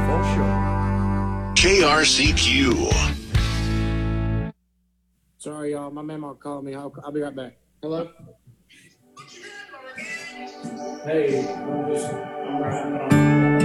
for sure. KRCQ. Sorry, y'all. My memo called me. I'll be right back. Hello? Hey, I'm wrapping it up.